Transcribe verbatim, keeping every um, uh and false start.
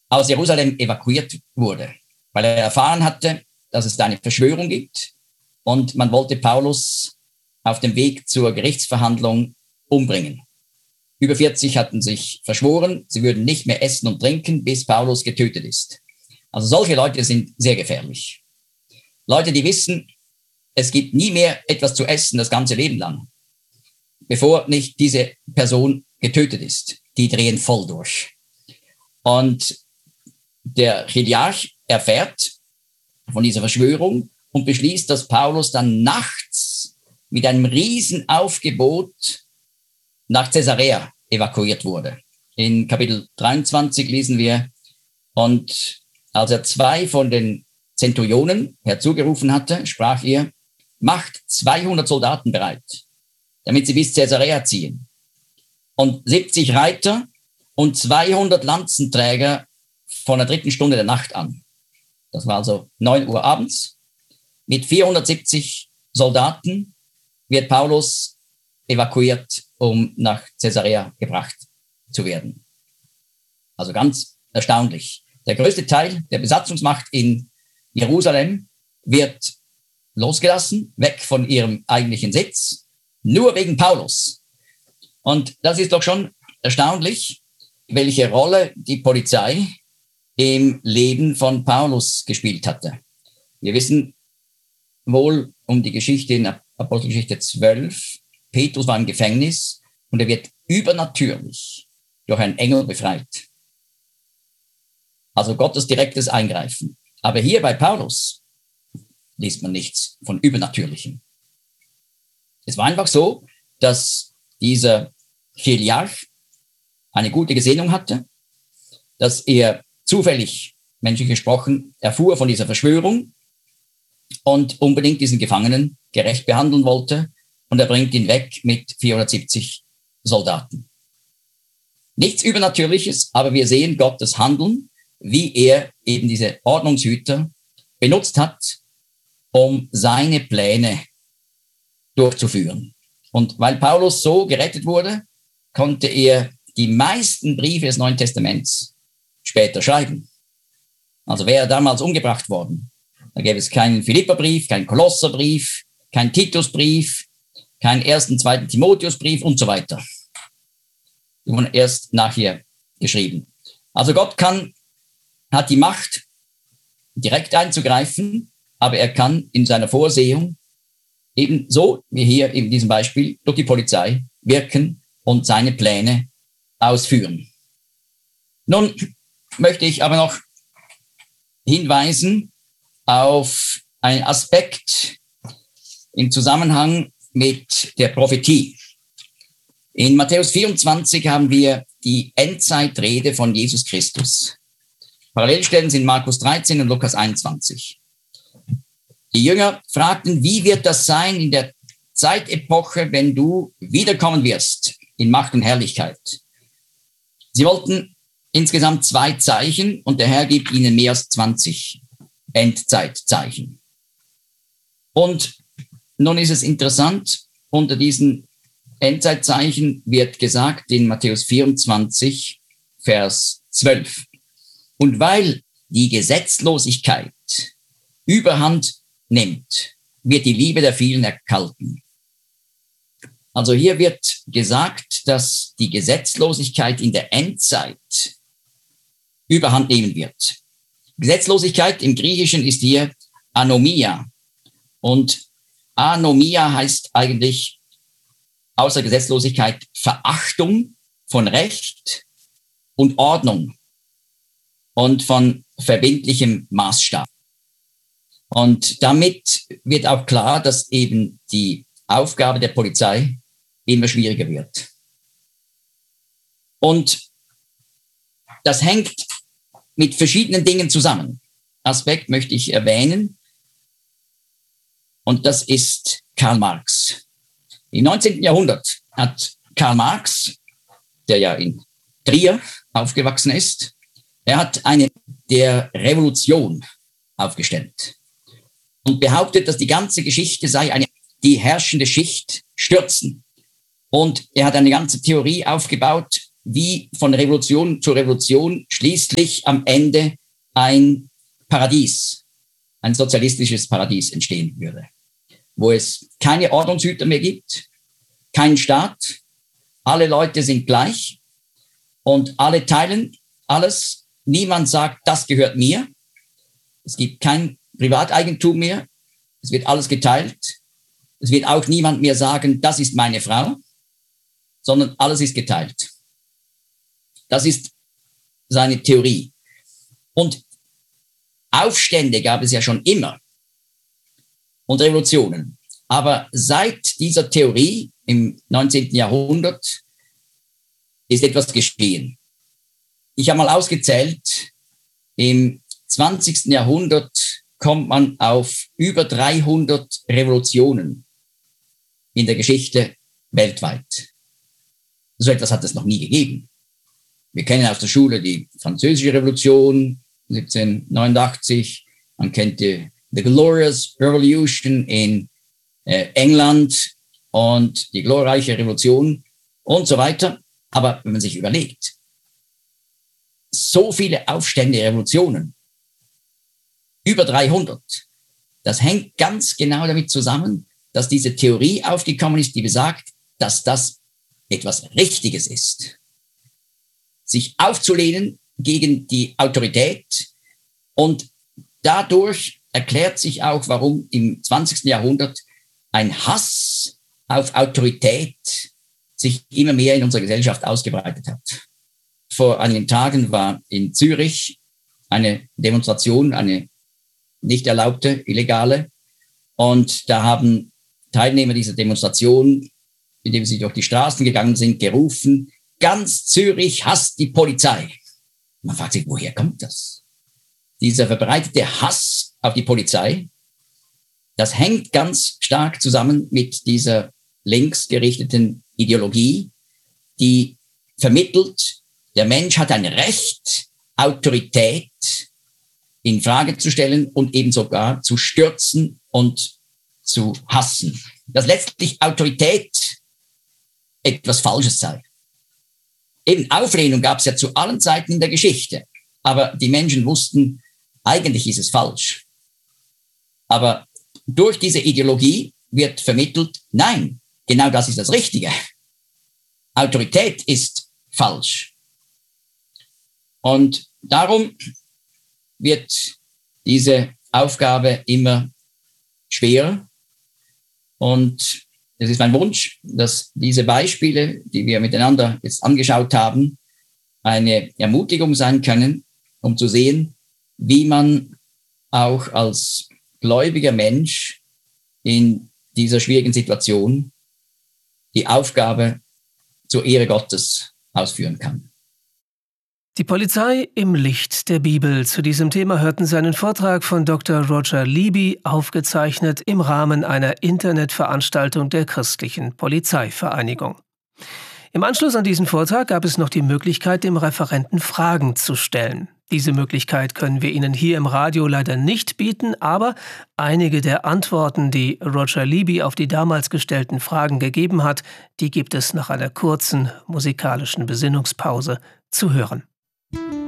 aus Jerusalem evakuiert wurde, weil er erfahren hatte, dass es da eine Verschwörung gibt und man wollte Paulus auf dem Weg zur Gerichtsverhandlung umbringen. Über vierzig hatten sich verschworen, sie würden nicht mehr essen und trinken, bis Paulus getötet ist. Also solche Leute sind sehr gefährlich. Leute, die wissen, es gibt nie mehr etwas zu essen das ganze Leben lang, bevor nicht diese Person getötet ist. Die drehen voll durch. Und der Chiliarch erfährt von dieser Verschwörung und beschließt, dass Paulus dann nachts mit einem Riesenaufgebot nach Caesarea evakuiert wurde. In Kapitel dreiundzwanzig lesen wir, und als er zwei von den Zenturionen herzugerufen hatte, sprach er, macht zweihundert Soldaten bereit, damit sie bis Caesarea ziehen. Und siebzig Reiter und zweihundert Lanzenträger von der dritten Stunde der Nacht an. Das war also neun Uhr abends. Mit vierhundertsiebzig Soldaten wird Paulus evakuiert, um nach Caesarea gebracht zu werden. Also ganz erstaunlich. Der größte Teil der Besatzungsmacht in Jerusalem wird losgelassen, weg von ihrem eigentlichen Sitz, nur wegen Paulus. Und das ist doch schon erstaunlich, welche Rolle die Polizei im Leben von Paulus gespielt hatte. Wir wissen wohl um die Geschichte in Apostelgeschichte zwölf. Petrus war im Gefängnis und er wird übernatürlich durch einen Engel befreit. Also Gottes direktes Eingreifen. Aber hier bei Paulus liest man nichts von Übernatürlichem. Es war einfach so, dass dieser Chiliarch eine gute Gesinnung hatte, dass er zufällig, menschlich gesprochen, erfuhr von dieser Verschwörung und unbedingt diesen Gefangenen gerecht behandeln wollte, und er bringt ihn weg mit vierhundertsiebzig Soldaten. Nichts Übernatürliches, aber wir sehen Gottes Handeln, wie er eben diese Ordnungshüter benutzt hat, um seine Pläne durchzuführen. Und weil Paulus so gerettet wurde, konnte er die meisten Briefe des Neuen Testaments später schreiben. Also wäre er damals umgebracht worden, da gäbe es keinen Philipperbrief, keinen Kolosserbrief, keinen Titusbrief, keinen ersten, zweiten Timotheusbrief und so weiter. Die wurden erst nachher geschrieben. Also Gott kann, hat die Macht, direkt einzugreifen, aber er kann in seiner Vorsehung ebenso wie hier in diesem Beispiel durch die Polizei wirken und seine Pläne ausführen. Nun möchte ich aber noch hinweisen auf einen Aspekt im Zusammenhang mit der Prophetie. In Matthäus vierundzwanzig haben wir die Endzeitrede von Jesus Christus. Parallelstellen sind Markus dreizehn und Lukas einundzwanzig. Die Jünger fragten, wie wird das sein in der Zeitepoche, wenn du wiederkommen wirst in Macht und Herrlichkeit? Sie wollten insgesamt zwei Zeichen und der Herr gibt ihnen mehr als zwanzig Endzeitzeichen. Und nun ist es interessant, unter diesen Endzeitzeichen wird gesagt in Matthäus vierundzwanzig, Vers zwölf. Und weil die Gesetzlosigkeit Überhand nimmt, wird die Liebe der vielen erkalten. Also hier wird gesagt, dass die Gesetzlosigkeit in der Endzeit Überhand nehmen wird. Gesetzlosigkeit im Griechischen ist hier Anomia. Und Anomia heißt eigentlich außer Gesetzlosigkeit Verachtung von Recht und Ordnung und von verbindlichem Maßstab. Und damit wird auch klar, dass eben die Aufgabe der Polizei immer schwieriger wird. Und das hängt mit verschiedenen Dingen zusammen. Aspekt möchte ich erwähnen. Und das ist Karl Marx. Im neunzehnten Jahrhundert hat Karl Marx, der ja in Trier aufgewachsen ist, er hat eine der Revolution aufgestellt und behauptet, dass die ganze Geschichte sei eine, die herrschende Schicht stürzen. Und er hat eine ganze Theorie aufgebaut, wie von Revolution zu Revolution schließlich am Ende ein Paradies, ein sozialistisches Paradies entstehen würde, wo es keine Ordnungshüter mehr gibt, keinen Staat, alle Leute sind gleich und alle teilen alles. Niemand sagt, das gehört mir. Es gibt kein Privateigentum mehr. Es wird alles geteilt. Es wird auch niemand mehr sagen, das ist meine Frau, sondern alles ist geteilt. Das ist seine Theorie. Und Aufstände gab es ja schon immer und Revolutionen. Aber seit dieser Theorie im neunzehnten Jahrhundert ist etwas geschehen. Ich habe mal ausgezählt, im zwanzigsten Jahrhundert kommt man auf über dreihundert Revolutionen in der Geschichte weltweit. So etwas hat es noch nie gegeben. Wir kennen aus der Schule die Französische Revolution siebzehnhundertneunundachtzig, man kennt die The Glorious Revolution in äh, England und die glorreiche Revolution und so weiter. Aber wenn man sich überlegt, so viele Aufstände, Revolutionen, über dreihundert, das hängt ganz genau damit zusammen, dass diese Theorie aufgekommen ist, die besagt, dass das etwas Richtiges ist. Sich aufzulehnen gegen die Autorität, und dadurch erklärt sich auch, warum im zwanzigsten Jahrhundert ein Hass auf Autorität sich immer mehr in unserer Gesellschaft ausgebreitet hat. Vor einigen Tagen war in Zürich eine Demonstration, eine nicht erlaubte, illegale, und da haben Teilnehmer dieser Demonstration, indem sie durch die Straßen gegangen sind, gerufen, ganz Zürich hasst die Polizei. Man fragt sich, woher kommt das? Dieser verbreitete Hass auf die Polizei, das hängt ganz stark zusammen mit dieser linksgerichteten Ideologie, die vermittelt, der Mensch hat ein Recht, Autorität in Frage zu stellen und eben sogar zu stürzen und zu hassen. Dass letztlich Autorität etwas Falsches sei. Eben Auflehnung gab es ja zu allen Zeiten in der Geschichte, aber die Menschen wussten, eigentlich ist es falsch. Aber durch diese Ideologie wird vermittelt, nein, genau das ist das Richtige. Autorität ist falsch. Und darum wird diese Aufgabe immer schwerer. Und es ist mein Wunsch, dass diese Beispiele, die wir miteinander jetzt angeschaut haben, eine Ermutigung sein können, um zu sehen, wie man auch als gläubiger Mensch in dieser schwierigen Situation die Aufgabe zur Ehre Gottes ausführen kann. Die Polizei im Licht der Bibel. Zu diesem Thema hörten Sie einen Vortrag von Doktor Roger Libby, aufgezeichnet im Rahmen einer Internetveranstaltung der Christlichen Polizeivereinigung. Im Anschluss an diesen Vortrag gab es noch die Möglichkeit, dem Referenten Fragen zu stellen. Diese Möglichkeit können wir Ihnen hier im Radio leider nicht bieten, aber einige der Antworten, die Roger Libby auf die damals gestellten Fragen gegeben hat, die gibt es nach einer kurzen musikalischen Besinnungspause zu hören.